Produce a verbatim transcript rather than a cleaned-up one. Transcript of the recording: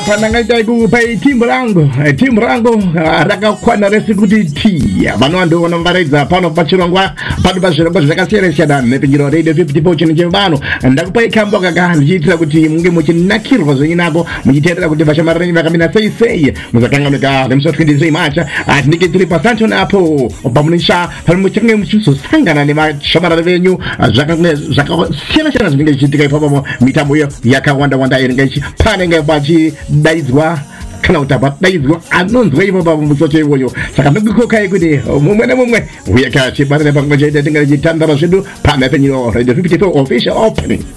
panangaita kupa timu rangu timu rangu rakakwana resikuti tia vanowando vanomvaredza pano pachirongwa pano pazvirongwa zvakasiyana-siyana nepinjiro radio fifty four chino chevano ndakupa ikambo kaka ndichiitira kuti munge muchinakirwa zvenyu nako muchiteerera kuti vashamwari venyu vakamira sei sei muzakanganika nemusi twenty-three March tinenge tiri pasancho napo pamunisha muchange muchizosangana nevashamwari venyu zvakasiyana-siyana zvinenge zvichiitika ipapo mitambo iyo yakawanda wanda iringe panenge pachidaidzwa kana kuti padaidzwa anonzwa ipapo musoto iwoyo saka ndikukokai kuti mumwe nemumwe uye kachibarire pamwe chete tingachitandara zvedu pana penyuro radio fifty four official opening.